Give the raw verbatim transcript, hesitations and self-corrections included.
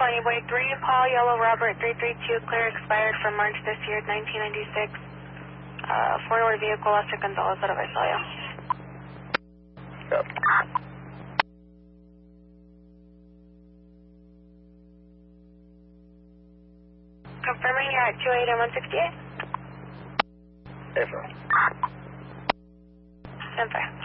twenty, Boy three, Paul, Yellow, Robert, three three two, clear, expired from March this year, nineteen ninety-six. Uh, four-door vehicle, Lester Gonzalez, out of Visalia. Yep. Confirming you're at two eight and one sixty-eight? Yes, sir. Stand by.